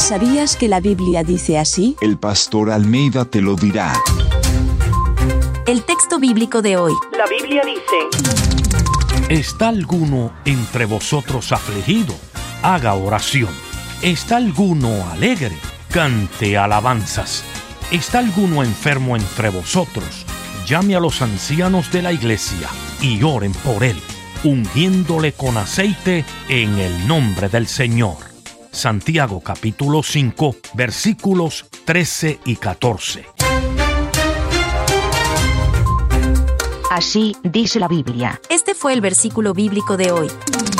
¿Sabías que la Biblia dice así? El pastor Almeida te lo dirá. El texto bíblico de hoy. La Biblia dice: ¿Está alguno entre vosotros afligido? Haga oración. ¿Está alguno alegre? Cante alabanzas. ¿Está alguno enfermo entre vosotros? Llame a los ancianos de la iglesia y oren por él, ungiéndole con aceite en el nombre del Señor. Santiago capítulo 5, versículos 13 y 14. Así dice la Biblia. Este fue el versículo bíblico de hoy.